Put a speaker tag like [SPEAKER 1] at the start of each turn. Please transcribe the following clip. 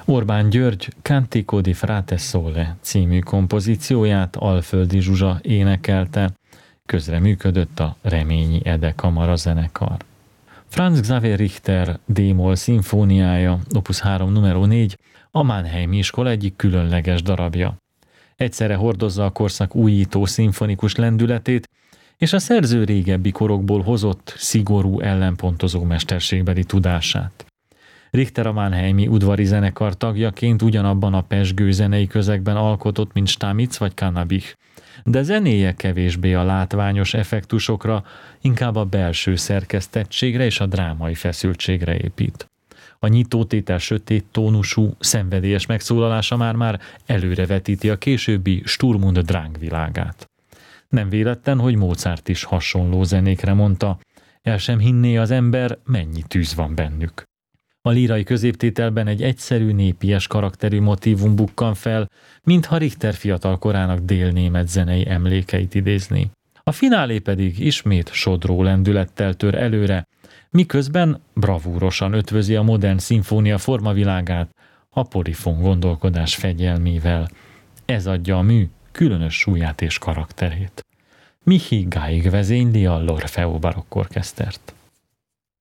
[SPEAKER 1] Orbán György Cantico di Frate Sole című kompozícióját Alföldi Zsuzsa énekelte, közreműködött a Reményi Ede Kamara zenekar. Franz Xaver Richter D-moll szimfóniája, opus 3 numero 4, a Mannheimi iskola egyik különleges darabja. Egyszerre hordozza a korszak újító szimfonikus lendületét, és a szerző régebbi korokból hozott, szigorú, ellenpontozó mesterségbeli tudását. Richter a Mannheimi udvari zenekar tagjaként ugyanabban a pezsgő zenei közegben alkotott, mint Stamitz vagy Cannabich, de zenéje kevésbé a látványos effektusokra, inkább a belső szerkesztettségre és a drámai feszültségre épít. A nyitótétel sötét tónusú, szenvedélyes megszólalása már előrevetíti a későbbi Sturm und Drang világát. Nem véletlen, hogy Mozart is hasonló zenékre mondta, el sem hinné az ember, mennyi tűz van bennük. A lírai középtételben egy egyszerű, népies karakterű motívum bukkan fel, mintha Richter fiatal korának délnémet zenei emlékeit idézni. A finálé pedig ismét sodró lendülettel tör előre, miközben bravúrosan ötvözi a modern szimfónia formavilágát a polifon gondolkodás fegyelmével. Ez adja a mű különös súlyát és karakterét. Michi Gaig vezényli a l'Orfeo Barokk Orchestert.